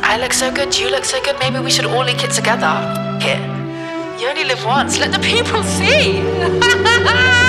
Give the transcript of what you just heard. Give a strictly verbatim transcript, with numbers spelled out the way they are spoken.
I look so good, you look so good, maybe we should all link it together. Here, you only live once, let the people see.